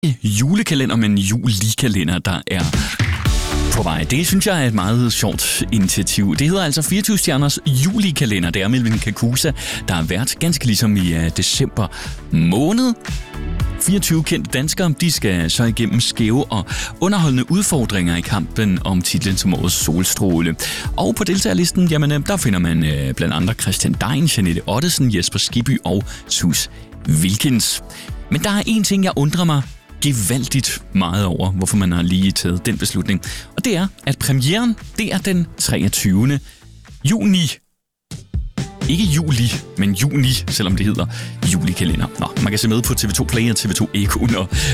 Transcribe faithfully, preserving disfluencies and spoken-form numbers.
julekalender, men julikalender, der er på vej. Det synes jeg er et meget sjovt initiativ. Det hedder altså fireogtyve stjerners julikalender. Det er Melvin Kakusa, der er vært ganske ligesom i uh, december måned. fireogtyve kendte danskere, de skal så igennem skæve og underholdende udfordringer i kampen om titlen som årets solstråle. Og på deltagerlisten, jamen, der finder man uh, blandt andre Christian Dein, Jeanette Ottesen, Jesper Skibby og Sus Wilkins. Men der er en ting, jeg undrer mig gevaldigt meget over, hvorfor man har lige taget den beslutning. Og det er, at premieren, det er den treogtyvende juni. Ikke juli, men juni, selvom det hedder julikalender. Nå, man kan se med på T V to Play og T V to Echo, når